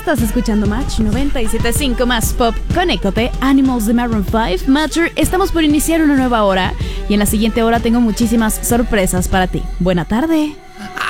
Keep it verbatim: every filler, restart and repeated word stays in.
Estás escuchando Match noventa y siete punto cinco más pop. Conéctate, Animals de Maroon cinco. Matter, estamos por iniciar una nueva hora y en la siguiente hora tengo muchísimas sorpresas para ti. Buena tarde.